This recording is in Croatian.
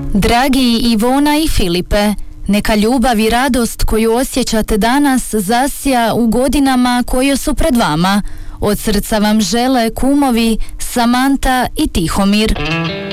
Dragi Ivona i Filipe, neka ljubav i radost koju osjećate danas zasja u godinama koje su pred vama. Od srca vam žele kumovi Samanta i Tihomir.